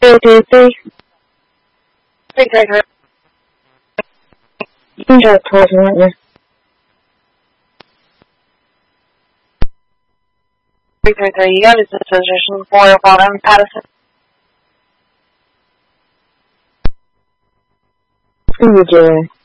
333. 333. You can drive towards me, won't you? 333, you got a position for bottom Addison. What are you doing?